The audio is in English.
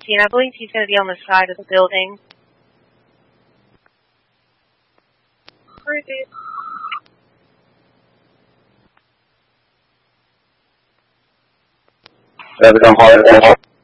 17. I believe he's going to be on the side of the building. That's become hard.